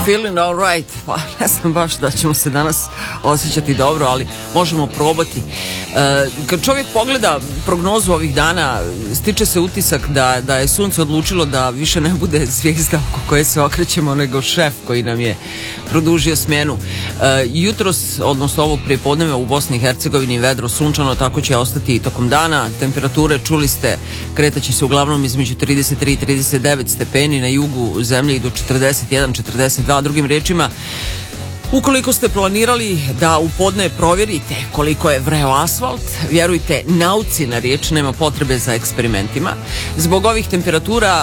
Feeling all right. Pa ne znam baš da ćemo se danas osjećati dobro, ali možemo probati. Kad čovjek pogleda prognozu ovih dana, stiče se utisak da je sunce odlučilo da više ne bude zvijezda oko koje se okrećemo, nego šef koji nam je produžio smjenu. Jutros, odnosno ovog prijepodneva u Bosni i Hercegovini vedro, sunčano, tako će ostati i tokom dana. Temperature, čuli ste, kretaće se uglavnom između 33 i 39 stepeni, na jugu zemlje i do 41, 42. Drugim rečima, ukoliko ste planirali da u podne provjerite koliko je vreo asfalt, vjerujte, nauci na riječ, nema potrebe za eksperimentima. Zbog ovih temperatura